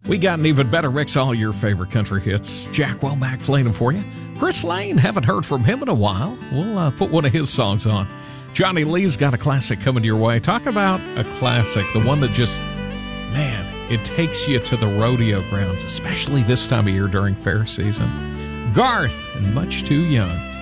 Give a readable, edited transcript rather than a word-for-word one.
We got an even better mix of all your favorite country hits. Jack Womack playing them for you. Chris Lane, haven't heard from him in a while. We'll put one of his songs on. Johnny Lee's got a classic coming your way. Talk about a classic, the one that just, man, it takes you to the rodeo grounds, especially this time of year during fair season. Garth and Much Too Young.